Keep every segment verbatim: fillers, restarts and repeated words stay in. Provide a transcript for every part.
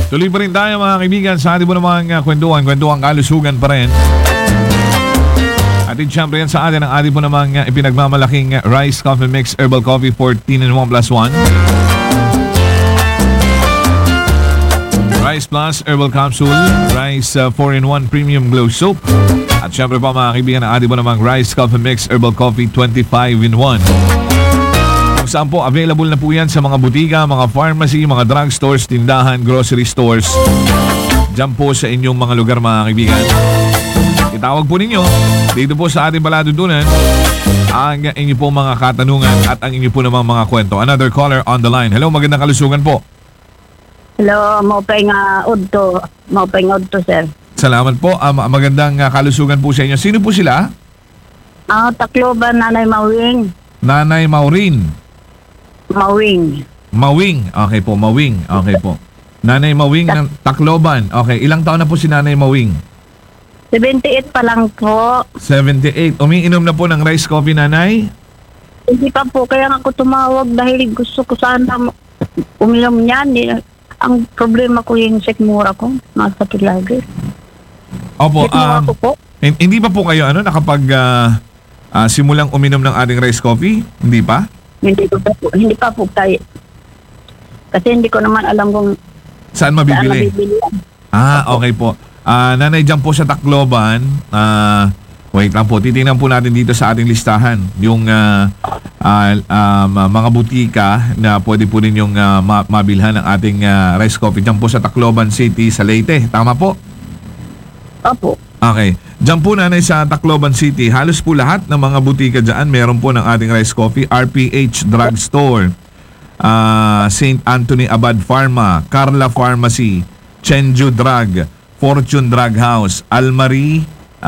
Tuloy pa rin tayo mga kaibigan sa ating po namang uh, kwentuhan, kwentuhan kalusugan pa rin. At siyempre yan sa atin ang ating po namang uh, ipinagmamalaking uh, Rice Coffee Mix Herbal Coffee fourteen in one plus one. Rice Plus Herbal Capsule, Rice uh, four in one Premium Glow Soap. At siyempre pa mga kaibigan ang ating po namang Rice Coffee Mix Herbal Coffee twenty-five in one. Saan po, available na po yan sa mga butika, mga pharmacy, mga drugstores, tindahan, grocery stores. Diyan po sa inyong mga lugar mga kaibigan. Itawag po ninyo dito po sa ating palatuntunan ang inyo po mga katanungan at ang inyo po namang mga kwento. Another caller on the line. Hello, magandang kalusugan po. Hello, maupay nga udto. Maupay nga udto, sir. Salamat po. Um, magandang uh, kalusugan po sa inyo. Sino po sila? Ah, Tacloban, Nanay Mawing. Nanay Maureen. Mawing. Mawing. Okay po, Mawing. Okay po. Nanay Mawing ng Tacloban. Okay, ilang taon na po si Nanay Mawing? seventy-eight pa lang po. seventy-eight. Umiinom na po ng rice coffee, Nanay? Hindi pa po, kaya ako tumawag dahil gusto ko sana uminom niyan. Ang problema ko yung sikmura ko. Masakit lagi. Opo. Sikmura Um, ko po. hindi pa po kayo ano, nakapag uh, uh, simulang uminom ng ating rice coffee? Hindi pa? Hindi pa po. Hindi pa po tayo. Kasi hindi ko naman alam kung Saan saan mabibili? nabibili yan. Ah, okay po. Ah, Nanay, dyan po sa Tacloban, ah, wait lang po, titingnan po natin dito sa ating listahan yung ah, ah, um, mga butika na pwede po ninyong ah, ma- mabilhan ng ating ah, rice coffee. Dyan po sa Tacloban City, sa Leyte. Tama po? Opo. Okay. Diyan po, Nanay, sa Tacloban City, halos po lahat ng mga butika dyan, meron po ng ating rice coffee. R P H Drugstore, uh, Saint Anthony Abad Pharma, Carla Pharmacy, Chenju Drug, Fortune Drug House, Almarie,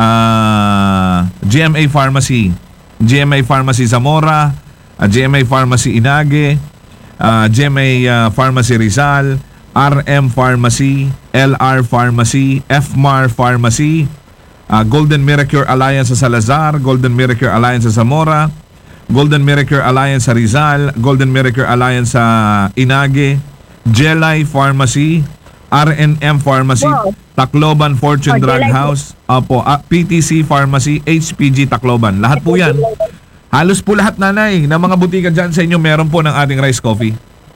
uh, G M A Pharmacy, G M A Pharmacy Zamora, uh, G M A Pharmacy Inage, uh, G M A uh, Pharmacy Rizal, R M Pharmacy, L R Pharmacy, F M A R Pharmacy, uh, Golden Miracle Alliance sa Salazar, Golden Miracle Alliance sa Zamora, Golden Miracle Alliance sa Rizal, Golden Miracle Alliance sa Inage, Jelay Pharmacy, R N M Pharmacy, Wow. Tacloban Fortune Oh, Drug Jelay. House, Apo, uh, P T C Pharmacy, H P G Tacloban. Lahat po yan. Halos po lahat, Nanay, ng mga butika dyan sa inyo, meron po ng ating rice coffee.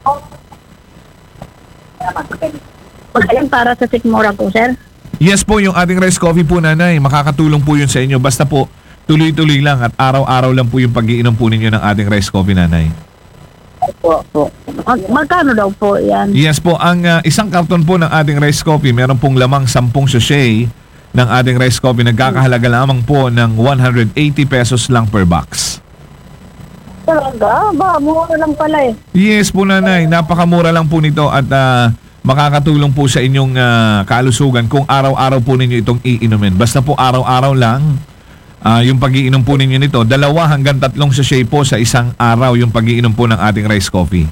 Ayan para sa sikmura ko, sir. Yes po, yung ating rice coffee po, Nanay, makakatulong po yun sa inyo. Basta po, tuloy-tuloy lang at araw-araw lang po yung pag-iinom po ninyo ng ating rice coffee, Nanay. Opo, opo. Mag- magkano daw po yan? Yes po, ang uh, isang karton po ng ating rice coffee, meron pong lamang sampung sachet ng ating rice coffee. Nagkakahalaga lamang po ng one hundred eighty pesos lang per box. Talaga? Ba, mura lang pala eh. Yes po, Nanay, napakamura lang po nito at uh, makakatulong po sa inyong uh, kalusugan kung araw-araw po ninyo itong iinumin. Basta po araw-araw lang uh, yung pag-iinom po ninyo nito. Dalawa hanggang tatlong sachet po sa isang araw yung pag-iinom po ng ating rice coffee.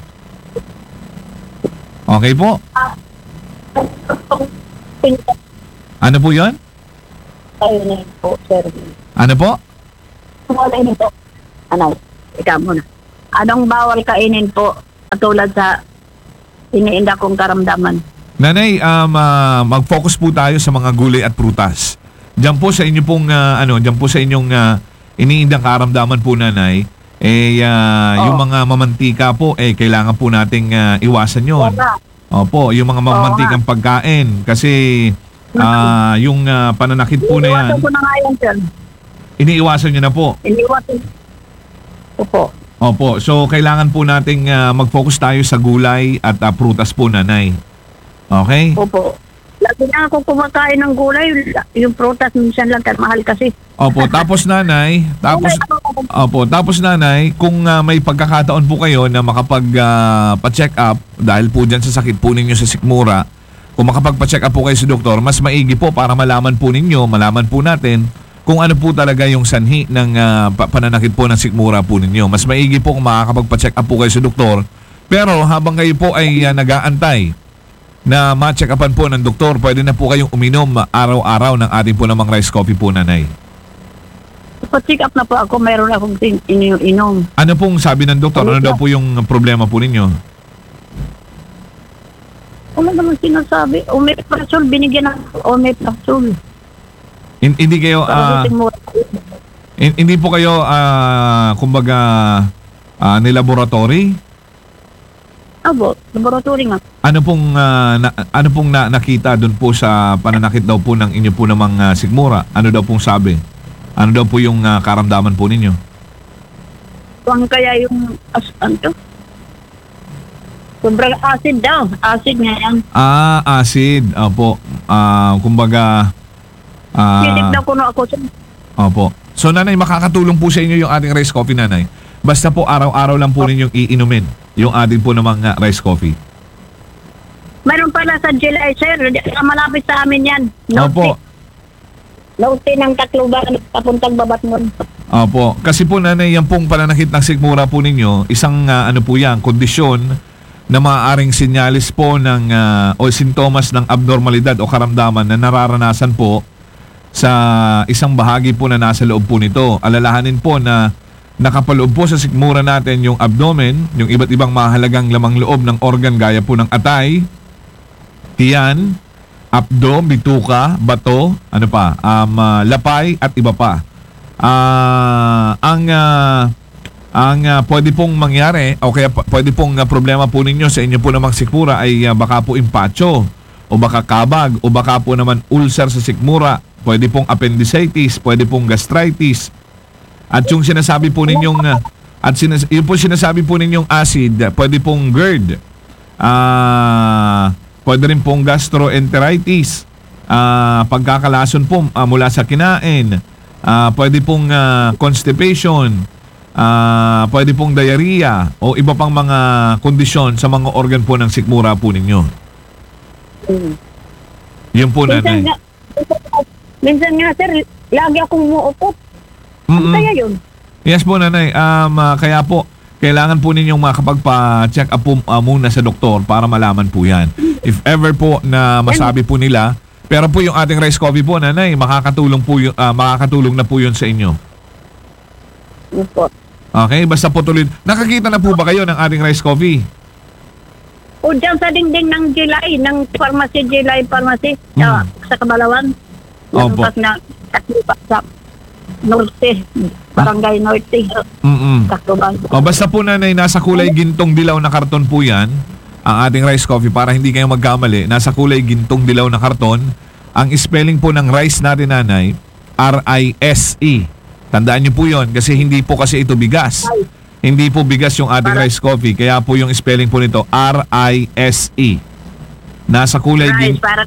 Okay po? Ano po yon? Kainin po, sir. Ano po? Kainin po. Ano? Ikaw muna. Anong bawal kainin po? Katulad sa iniinda kong karamdaman. Nanay, um, uh, mag-focus po tayo sa mga gulay at prutas. Diyan po sa inyo pong, uh, ano, diyan po sa inyong uh, iniindang karamdaman po, Nanay, eh, uh, yung mga mamantika po, eh, kailangan po nating uh, iwasan yon. Opo, yung mga mamantikang pagkain. Kasi, uh, yung uh, pananakit po na yan, Iniwasan ko na nga yan, sir. iniiwasan nyo na po. Iniwasan. Opo. Opo, so kailangan po nating uh, mag-focus tayo sa gulay at uh, prutas po, Nanay. Okay? Opo. Lagi na ako kumakain ng gulay. Yung prutas minsan lang kasi mahal kasi. Opo, tapos Nanay, tapos Opo, tapos Nanay, kung uh, may pagkakataon po kayo na makapag uh, pa-check up dahil po diyan sa sakit po ninyo sa sikmura, kung makapagpa-check up po kayo sa doktor, mas maigi po para malaman po ninyo, malaman po natin kung ano po talaga yung sanhi ng uh, pananakit po ng sikmura po ninyo. Mas maigi po kung makakapagpa-check up po kayo sa doktor. Pero habang kayo po ay uh, nag-aantay na ma-check upan po ng doktor, pwede na po kayong uminom araw-araw ng ating po namang rice coffee po, Nanay. Pa-check up na po ako, mayroon akong in- ininom. Ano pong sabi ng doktor? Ano daw po yung problema po ninyo? Wala naman sinasabi. Omeprazole, binigyan ng omeprazole. Hin- hindi kayo, Para ah, sa mura ko. hin- hindi po kayo, ah, kumbaga, ah, nilaboratory? Abo, laboratory nga. Ano pong, ah, na, ano pong na, nakita doon po sa pananakit daw po ng inyo po namang ah, sikmura? Ano daw pong sabi? Ano daw po yung ah, karamdaman po ninyo? Kung kaya yung, as, ano to? Sobrang acid daw. Acid nga yan. Ah, acid. Opo. Ah, kumbaga, ah, Sinig daw kuno ako. opo. So nanay, makakatulong po sa inyo yung ating rice coffee, nanay. Basta po araw-araw lang po ninyong iinumin yung ating po namang ah, rice coffee. Mayroon pala sa July, sir. Malapit sa amin yan. Opo. Nauti ng Tacloban, papuntang Babatmon. Opo. Kasi po nanay, yan pong pananakit ng sikmura po ninyo, isang ah, ano po yan, kondisyon na maaaring sinyalis po ng ah, o sintomas ng abnormalidad o karamdaman na nararanasan po sa isang bahagi po na nasa loob po nito. Alalahanin po na nakapaloob po sa sikmura natin yung abdomen, yung iba't ibang mahalagang lamang loob ng organ gaya po ng atay, tiyan, abdo, bituka, bato, ano pa, um, ah, lapay at iba pa. Ah, ang ah, ang ah, pwede pong mangyari o kaya p- pwede pong ah, problema po ninyo sa inyo po namang sikmura ay ah, baka po impacho o baka kabag o baka po naman ulcer sa sikmura, pwede pong appendicitis, pwede pong gastritis. At yung sinasabi po ninyong ah, at sinas- yung po sinasabi po ninyong acid, ah, pwede pong GERD. Ah, pwede rin pong gastroenteritis. Ah, pagkakalason po ah, mula sa kinain. Ah, pwede pong ah, constipation. Ah, pwede pong diarrhea o iba pang mga kondisyon sa mga organ po ng sikmura po ninyo. Mm. Yun po, Minsan nanay. nga, minsan nga, sir, lagi akong umuupot. Ano Mm-mm. kaya yun? Yes po, nanay. Um, ah, kaya po, kailangan po ninyong makapagpa-check up po ah, muna sa doktor para malaman po yan. If ever po na masabi po nila, pero po yung ating rice coffee po, nanay, makakatulong po yun, ah, makakatulong na po yun sa inyo. Yun po. Okay, basta po tuloy. Nakakita na po ba kayo ng ating rice coffee? O dyan sa dingding ng July, ng pharmacy, July Pharmacy, Mm. sa, sa Kabalawan. Opo. Yung na, pa sa Norte, Barangay Norte, Mm-mm. Tacloban. O basta po, nanay, nasa kulay gintong dilaw na karton po yan, ang ating rice coffee, para hindi kayo magkamali. Nasa kulay gintong dilaw na karton. Ang spelling po ng rice natin, nanay, R I S E. Tandaan niyo po yon kasi hindi po kasi ito bigas. Hindi po bigas yung ating rice coffee. Kaya po yung spelling po nito, R I S E. Nasa kulay Rice, gin... para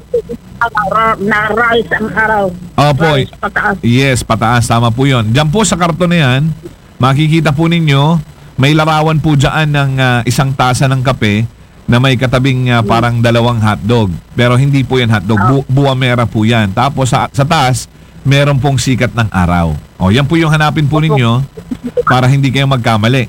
na rice ang araw. Opo. Rice, pataas. Yes, pataas. Tama po yun. Diyan po sa karton na yan, makikita po ninyo, may larawan po dyan ng ah, isang tasa ng kape na may katabing ah, parang dalawang hotdog. Pero hindi po yan hotdog. Bu- buwamera po yan. Tapos sa, sa taas, meron pong sikat ng araw. O, yan po yung hanapin po ninyo para hindi kayo magkamali.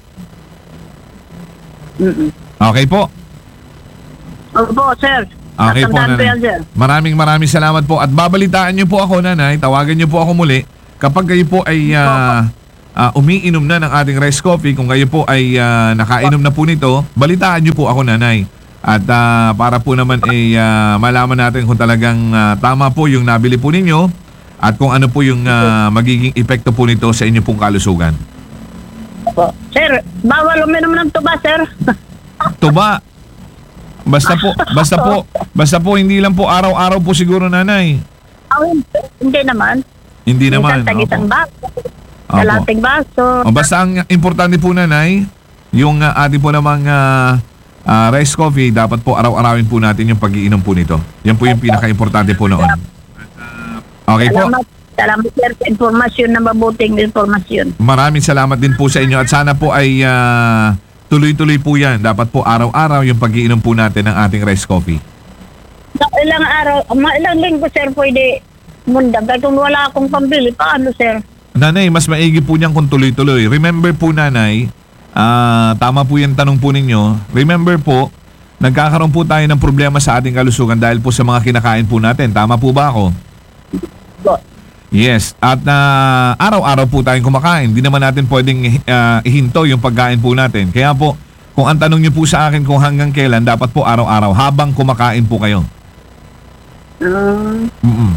Mm-mm. Okay po? Opo, sir. Okay po, Natandaan ko nanay. yan, sir. Maraming maraming salamat po. At babalitaan niyo po ako, nanay. Tawagan niyo po ako muli. Kapag kayo po ay ah, ah, umiinom na ng ating rice coffee, kung kayo po ay ah, nakainom na po nito, balitaan niyo po ako, nanay. At ah, para po naman ay ah, malaman natin kung talagang ah, tama po yung nabili po ninyo at kung ano po yung ah, magiging epekto po nito sa inyo pong kalusugan. Opo. Sir, bawal uminom ng tuba, sir. Tuba. Basta po, basta po, basta po hindi lang po araw-araw po siguro, nanay. Oh, hindi naman. Hindi naman. Minsan tag-isang Opo. baso. Opo. Kalating baso. O, basta ang importante po, nanay, yung uh, ating po namang ah, ah, rice coffee, dapat po araw-arawin po natin yung pag-iinom po nito. Yan po yung pinaka-importante po noon. Okay po. Salamat. Salamat, sir, sa informasyon na mabuting informasyon. Maraming salamat din po sa inyo at sana po ay ah, tuloy-tuloy po yan. Dapat po araw-araw yung pag-iinom po natin ng ating rice coffee. Sa ilang araw, mga ilang linggo, sir, pwede mundag. Kaya kung wala akong pambili, paano, sir? Nanay, mas maigi po niyan kung tuloy-tuloy. Remember po, nanay, ah, tama po yung tanong po ninyo. Remember po, nagkakaroon po tayo ng problema sa ating kalusugan dahil po sa mga kinakain po natin. Tama po ba ako? Po. Yes. At na araw-araw po tayong kumakain. Hindi naman natin pwedeng ah, ihinto yung pagkain po natin. Kaya po, kung ang tanong niyo po sa akin kung hanggang kailan, dapat po araw-araw habang kumakain po kayo. Um, Mm-mm.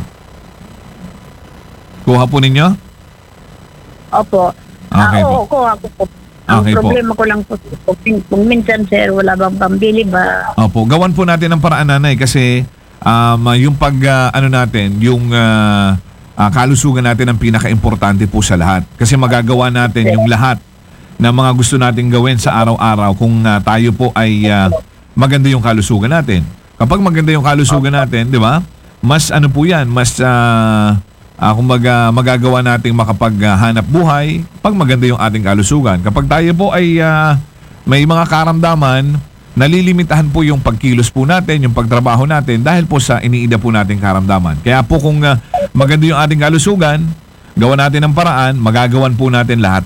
Kuha po ninyo? opo. Okay ah, po. oo, ko ako po. Ang Okay po. problema ko lang po, kung, kung minsan, sir, wala bang pambili ba? Opo, gawan po natin ng paraan, nanay, kasi um, yung pag, ah, ano natin, yung ah, ah, kalusugan natin ang pinaka-importante po sa lahat. Kasi magagawa natin yung lahat ng mga gusto nating gawin sa araw-araw kung ah, tayo po ay ah, maganda yung kalusugan natin. Kapag maganda yung kalusugan natin, di ba? Mas ano po yan, mas uh, uh, kumbaga magagawa nating makapaghanap buhay pag maganda yung ating kalusugan. Kapag tayo po ay ah, may mga karamdaman, nalilimitahan po yung pagkilos po natin, yung pagtrabaho natin dahil po sa iniida po nating karamdaman. Kaya po kung ah, maganda yung ating kalusugan, gawa natin ng paraan, magagawan po natin lahat.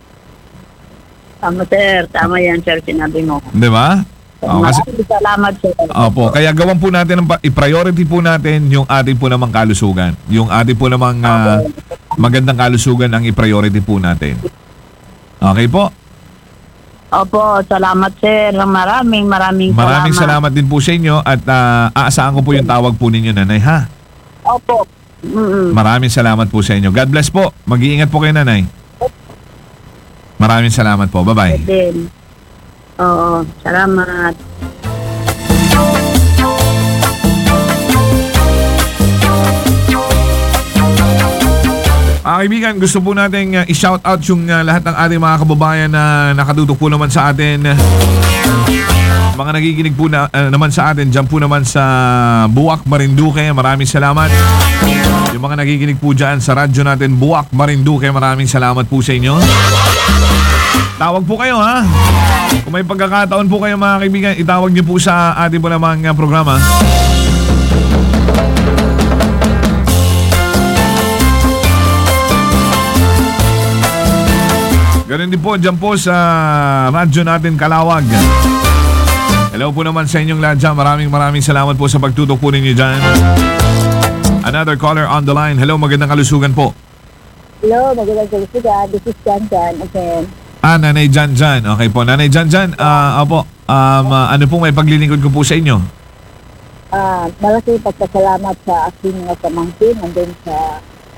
Tama, sir. Tama yan, sir, sinabi mo. Di ba? Oh, kasi, Maraming salamat, sir. opo, kaya gawan po natin, ang pa- i-priority po natin yung ating po namang kalusugan. Yung ating po namang ah, magandang kalusugan ang i-priority po natin. Okay po? Opo, salamat, sir. Maraming, maraming, Maraming salamat. salamat din po sa inyo at ah, aasahan ko po yung tawag po ninyo, nanay, ha? Opo. Mm-mm. Maraming salamat po sa inyo. God bless po. Mag-iingat po kayo, nanay. Maraming salamat po. Bye-bye. Din. Oo, salamat. Mga kaibigan, gusto po natin uh, i-shout out yung uh, lahat ng ating mga kababayan na nakatutok po naman sa atin. Mga nagiginig po na, uh, naman sa atin, dyan po naman sa Buwak, Marinduque. Maraming salamat. Yung mga nagiginig po dyan sa radyo natin, Buwak, Marinduque. Maraming salamat po sa inyo. Tawag po kayo, ha? Kung may pagkakataon po kayo, mga kaibigan, itawag niyo po sa ating po namang uh, programa. Ganun din po, dyan po sa radyo natin Kalawag. Hello po naman sa inyong lahat dyan. Maraming maraming salamat po sa pagtutok po ninyo dyan. Another caller on the line. Hello, magandang kalusugan po. Hello, magandang kalusugan. This is Jan Jan again. Ah, Nanay Jan Jan. Okay po, Nanay Jan Jan. Ah, opo. Um, ah, ano pong may paglilingkod ko po sa inyo? Ah, malaki pagkasalamat sa aking mga pamangkin and then sa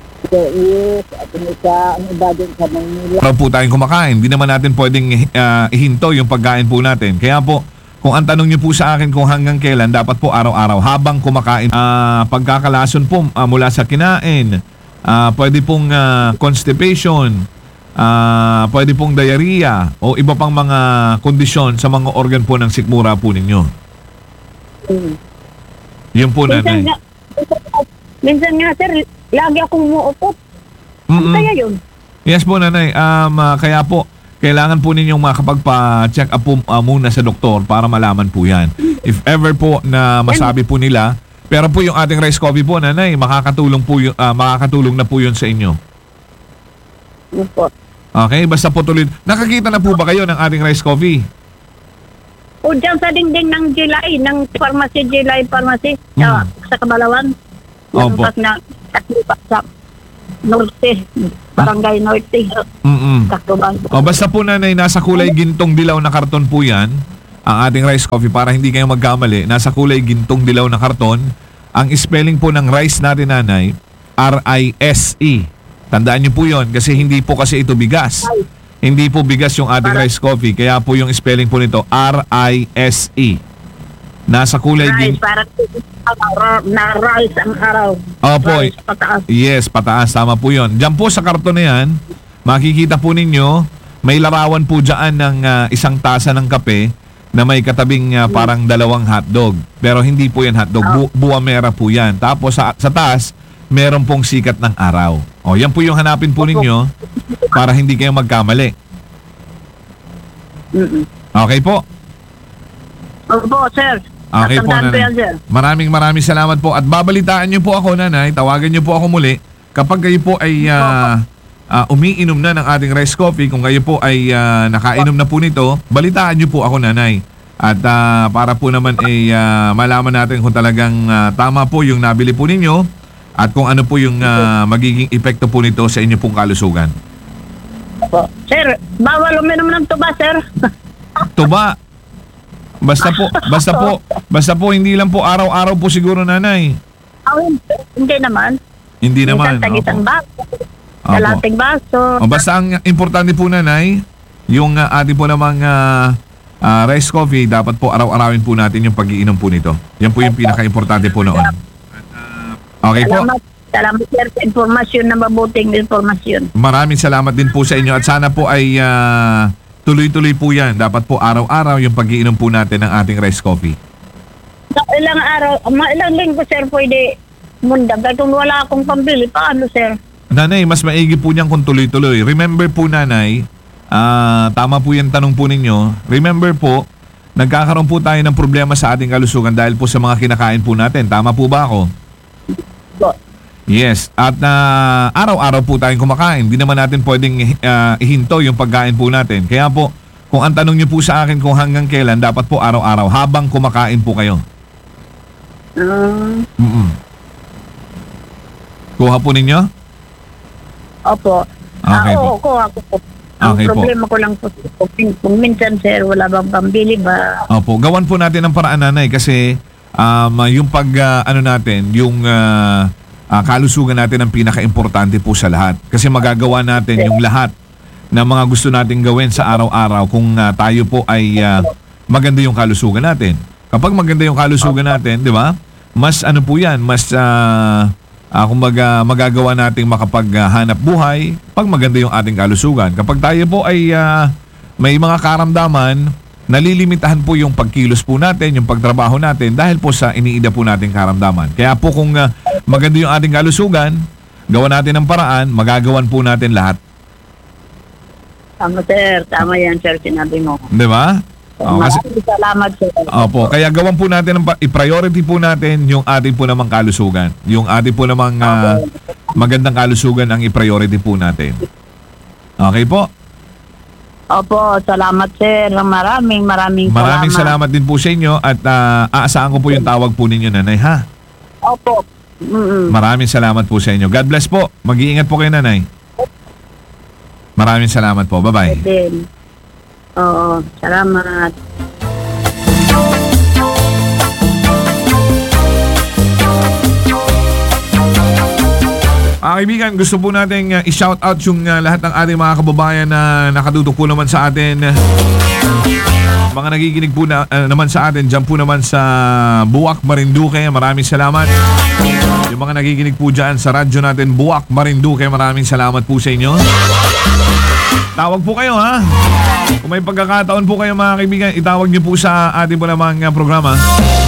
Is at sa ang iba din sa Manila. Para po tayong kumakain. Hindi naman natin pwedeng ah, ihinto yung pagkain po natin. Kaya po, kung ang tanong niyo po sa akin kung hanggang kailan, dapat po araw-araw habang kumakain. Ah, pagkakalason po ah, mula sa kinain, ah, pwede pong ah, constipation, ah, pwede pong diarrhea o iba pang mga kondisyon sa mga organ po ng sikmura po ninyo. Mm. Yun po, Minsan nanay. nga, minsan, nga- minsan nga, sir, lagi akong umuupot. Ano Mm-mm. kaya yun? Yes po, nanay. Um, ah, kaya po, kailangan po ninyong makapagpa-check up po ah, muna sa doktor para malaman po yan. If ever po na masabi po nila, pero po yung ating rice coffee po, nanay, makakatulong po yun, ah, makakatulong na po yun sa inyo. Yun po. Okay, basta po tuloy. Nakakita na po ba kayo ng ating rice coffee? O dyan sa dingding ng July, ng pharmacy, July Pharmacy, sa, Mm. sa Kabalawan. Opo. Pas na, pa sa Norte, Barangay Norte, Mm-mm. Tacloban. O basta po, nanay, nasa kulay gintong dilaw na karton po yan, ang ating rice coffee, para hindi kayo magkamali. Nasa kulay gintong dilaw na karton. Ang spelling po ng rice natin, nanay, R I S E. Tandaan niyo po yun kasi hindi po kasi ito bigas. Hindi po bigas yung ating rice coffee. Kaya po yung spelling po nito, R I S E. Nasa kulay Rice, gintong. para na rice ang araw. Opo. Rice, pataas. Yes, pataas. Tama po yun. Diyan po sa karton na yan, makikita po ninyo, may larawan po dyan ng ah, isang tasa ng kape na may katabing ah, parang dalawang hotdog. Pero hindi po yan hotdog. Bu- buwamera po yan. Tapos sa, sa taas, meron pong sikat ng araw. O, yan po yung hanapin po ninyo para hindi kayo magkamali. Mm-mm. Okay po? Opo, sir. Okay po, Tatandaan ko yan, nanay. sir. Maraming maraming salamat po. At babalitaan niyo po ako, nanay. Tawagan niyo po ako muli. Kapag kayo po ay ah, ah, umiinom na ng ating rice coffee, kung kayo po ay ah, nakainom na po nito, balitaan niyo po ako, nanay. At ah, para po naman ay ah, malaman natin kung talagang ah, tama po yung nabili po ninyo at kung ano po yung ah, magiging epekto po nito sa inyo pong kalusugan. Opo. Sir, bawal uminom ng tuba, sir. Tuba, Basta po, basta po, basta po hindi lang po araw-araw po siguro, nanay. Oh, hindi naman. Hindi naman. Minsan tag-isang Opo. baso. Opo. Kalating baso. O, basta ang importante po, nanay, yung uh, ating po namang uh, uh, rice coffee, dapat po araw-arawin po natin yung pag-iinom po nito. Yan po yung pinaka-importante po noon. Okay po? Salamat. Salamat sir sa informasyon na mabuting informasyon. Maraming salamat din po sa inyo at sana po ay uh, tuloy-tuloy po yan. Dapat po araw-araw yung pag-iinom po natin ng ating rice coffee. Sa ilang araw, mga ilang linggo sir pwede mundag. Dahil kung wala akong pambili, paano sir? Nanay, mas maigi po niyan kung tuloy-tuloy. Remember po, nanay, ah, tama po yung tanong po ninyo. Remember po, nagkakaroon po tayo ng problema sa ating kalusugan dahil po sa mga kinakain po natin. Tama po ba ako? Po. Yes. At na araw-araw po tayong kumakain. Hindi naman natin pwedeng ah, ihinto yung pagkain po natin. Kaya po, kung ang tanong niyo po sa akin kung hanggang kailan, dapat po araw-araw habang kumakain po kayo. Um, Mm-mm. Kuha po ninyo? opo. Okay ah, po. oo, ko ako po. Ang Okay po. problema ko lang po, kung, kung minsan sir, wala bang pambili ba? Opo, gawan po natin ng paraan, nanay, kasi um, yung pag ah, ano natin, yung ah, ah, kalusugan natin ang pinaka-importante po sa lahat. Kasi magagawa natin yung lahat na mga gusto nating gawin sa araw-araw kung ah, tayo po ay ah, maganda yung kalusugan natin. Kapag maganda yung kalusugan natin, di ba? Mas ano po yan, mas uh, uh, kumbaga magagawa nating makapaghanap buhay pag maganda yung ating kalusugan. Kapag tayo po ay uh, may mga karamdaman, nalilimitahan po yung pagkilos po natin, yung pagtrabaho natin dahil po sa iniida po nating karamdaman. Kaya po kung uh, maganda yung ating kalusugan, gawa natin ng paraan, magagawan po natin lahat. Tama sir, tama yan sir, sinabi mo. Di ba? Oh, kasi, Maraming salamat sir. opo, kaya gawan po natin, ang pa- i-priority po natin yung ating po namang kalusugan. Yung ating po namang ah, magandang kalusugan ang i-priority po natin. Okay po? Opo, salamat sir. Maraming maraming, Maraming salamat din po sa inyo at ah, aasahan ko po yung tawag po ninyo, nanay, ha? Opo. Mm-mm. Maraming salamat po sa inyo. God bless po. Mag-iingat po kayo, nanay. Maraming salamat po. Bye-bye. Din. Oo, salamat. Mga kaibigan, gusto po natin uh, i-shout out yung uh, lahat ng ating mga kababayan na nakatutok po naman sa atin. Mga nagiginig po na, uh, naman sa atin, dyan po naman sa Buwak, Marinduque. Maraming salamat. Yung mga nagiginig po dyan sa radyo natin, Buwak, Marinduque. Maraming salamat po sa inyo. Tawag po kayo, ha? Kung may pagkakataon po kayo, mga kaibigan, itawag niyo po sa ating po namang uh, programa.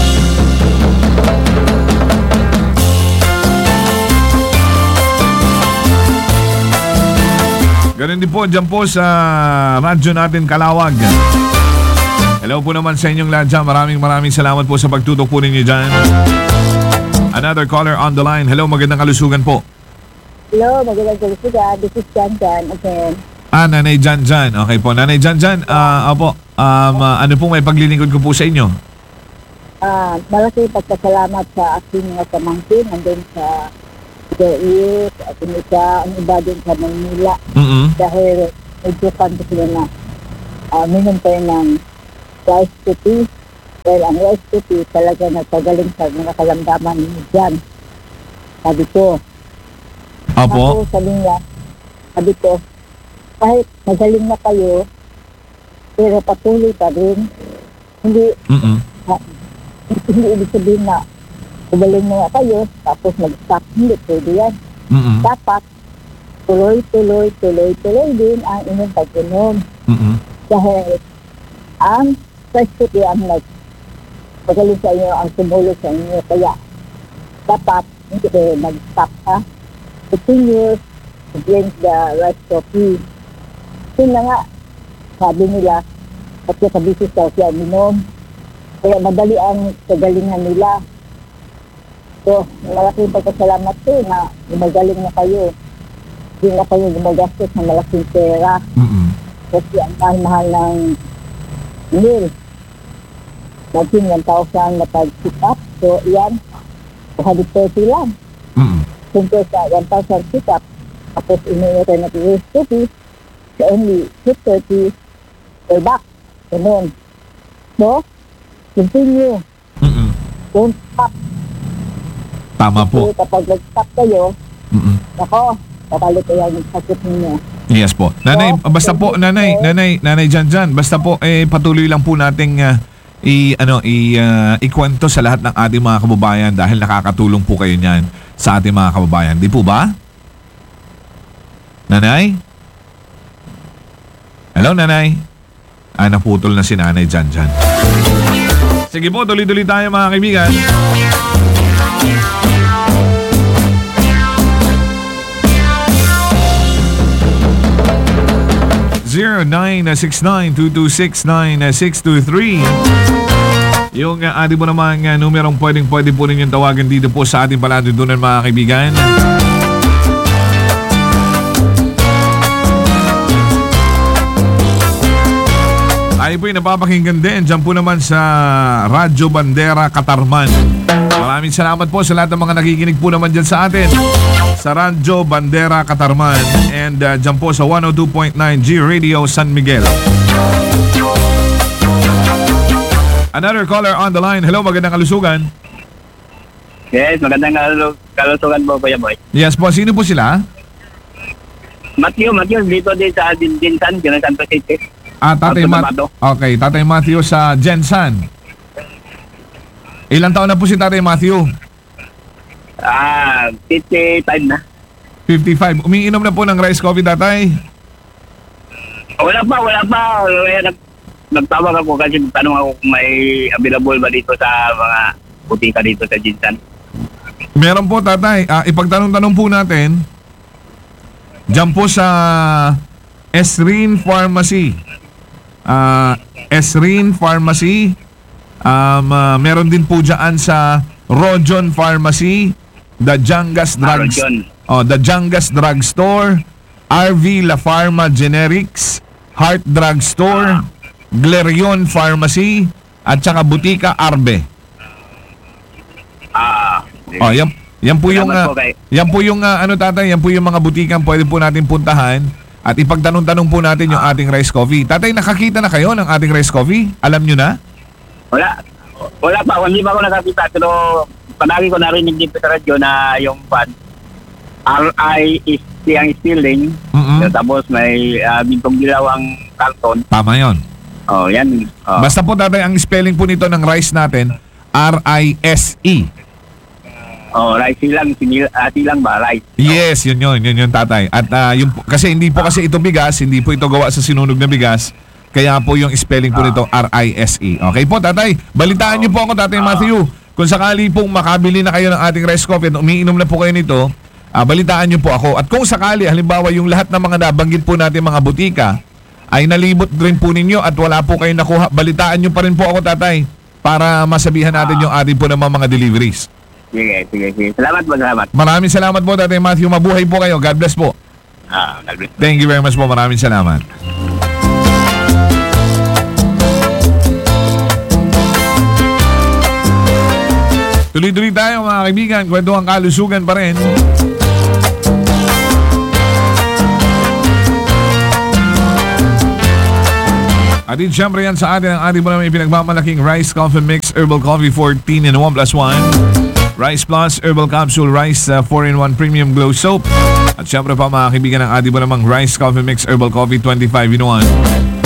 Ganun din po, dyan po sa radyo natin Kalawag. Hello po naman sa inyong lahat dyan. Maraming maraming salamat po sa pagtutok po ninyo dyan. Another caller on the line. Hello, magandang kalusugan po. Hello, magandang kalusugan. This is Jan Jan again. Ah, Nanay Jan Jan. Okay po, Nanay Jan Jan. Ah, opo. Um, ah, ano pong may paglilingkod ko po sa inyo? Ah, malaki pagkasalamat sa aking mga pamangkin nandun sa Dait at yung isa, ang iba din sa Manila. Mm-mm. Dahil medyo kanto sila na uh, minum tayo ng rice cookie. Dahil ang rice cookie talaga nagpagaling sa mga kalamdaman ni Jan. Sabi ko. Opo. Ako sabi niya, sabi ko, kahit magaling na kayo, pero patuloy pa rin. Hindi, Mm-mm. uh, hindi ibig sabihin na magaling na kayo, tapos mag-stop. Hindi, pwede yan. Mm-mm. Dapat, tuloy-tuloy, tuloy-tuloy din ang inyong pag-inom. Mm-mm. Dahil ang rice cookie ang nag magaling sa inyo, ang tumulong sa inyo. Kaya, dapat, hindi kayo mag-stop ha. Continue to drink the rice coffee. Yun na nga, sabi nila, at sa bisis daw siya minom. Kaya madali ang kagalingan nila. So, malaking pagkasalamat ko na gumagaling na kayo. Hindi na kayo gumagastos ng malaking pera. Mm-mm. Kasi ang mahal-mahal ng meal. Maging one thousand na pag-sit up. So, yan, two hundred thirty lang. Mm-mm. Kumpare sa one thousand sit up. Tapos, iniwala na rice cookie. So, only two hundred thirty per box. Ganun. So, continue. Mm-mm. Don't stop. Tama po. Kasi kapag nag-stop kayo, Mm-mm. ako, papalik kayo ang sakit ninyo. Yes po. Nanay, basta po, nanay, nanay, nanay Jan Jan, basta po, eh, patuloy lang po nating ah, i, ano, i, ah, ikwento sa lahat ng ating mga kababayan dahil nakakatulong po kayo niyan sa ating mga kababayan. Di po ba? Nanay? Hello, nanay? Ah, naputol na si nanay Jan Jan. Sige po, tuloy-tuloy tayo mga kaibigan. zero nine six nine two two six nine six two three. Yung uh, ating mo namang uh, numerong pwedeng pwede po ninyong tawagan dito po sa ating palatuntunan mga kaibigan. Tayo po'y napapakinggan din dyan po naman sa Radyo Bandera Katarman. Maraming salamat po sa lahat ng mga nakikinig po naman dyan sa atin sa Radyo Bandera Katarman and uh, dyan po sa one oh two point nine G Radio San Miguel. Another caller on the line. Hello, magandang kalusugan. Yes, magandang kalu- kalusugan po, Kuya Boy. Yes po, sino po sila? Matthew, Matthew, dito din sa Dinsan, General Santos City. Ah, Tatay Alto Mat- Tomato. Okay, Tatay Matthew sa Jensan. Ilang taon na po si Tatay Matthew? Ah, fifty-five na. fifty-five. Umiinom na po ng rice coffee, Tatay? Wala pa, wala pa. Kaya nag, nagtawag ako kasi tanong ako kung may available ba dito sa mga butika dito sa Dinsan. Meron po, Tatay. Ah, ipagtanong-tanong po natin. Diyan po sa Esrin Pharmacy. Ah, Esrin Pharmacy. Um, ah, meron din po dyan sa Rojon Pharmacy, The Jangas Ah, Drugs, Rojon. oh, The Jangas Drug Store, R V La Pharma Generics, Heart Drug Store, Glerion Pharmacy, at saka Butika Arbe. Ah, Oh, yan, yan po yung Salamat ah, po kay- yan po yung ah, ano tatay, yan po yung mga butikan pwede po natin puntahan at ipagtanong-tanong po natin yung ating rice coffee. Tatay, nakakita na kayo ng ating rice coffee? Alam nyo na? wala. Wala pa, hindi pa ako nakakita. Pero palagi ko narinig dito sa radyo na yung pan R I is siyang spelling. Mm-mm. Tapos may uh, bintong dilaw ang karton. Tama yon. Oh, yan. Oh. Basta po tatay, ang spelling po nito ng rice natin, R I S E. Oh, rice silang, sinil, uh, silang ba, rice. Yes, yun yun, yun yun tatay. At ah, yung, kasi hindi po kasi ito bigas, hindi po ito gawa sa sinunog na bigas. Kaya po yung spelling po nito R I S E. Okay po tatay, balitaan niyo po ako Tatay Matthew. Kung sakali pong makabili na kayo ng ating rice coffee at umiinom na po kayo nito, ah, balitaan niyo po ako. At kung sakali, halimbawa yung lahat ng mga nabanggit po natin mga butika, ay nalibot rin po ninyo at wala po kayo nakuha, balitaan niyo pa rin po ako tatay para masabihan natin yung ating po naman mga deliveries. Sige, sige, sige. Salamat po, salamat. Maraming salamat po Tatay Matthew. Mabuhay po kayo. God bless po. Ah, God bless. Thank you very much po. Maraming salamat. Tuloy-tuloy tayo mga kaibigan. Kwentuhan kalusugan pa rin. At din syempre yan sa atin ang ating po namin pinagmamalaking Rice Coffee Mix Herbal Coffee fourteen in one plus one. Rice Plus Herbal Capsule Rice uh, four in one Premium Glow Soap. At syempre pa mga kaibigan ang ating po namang Rice Coffee Mix Herbal Coffee twenty-five in one.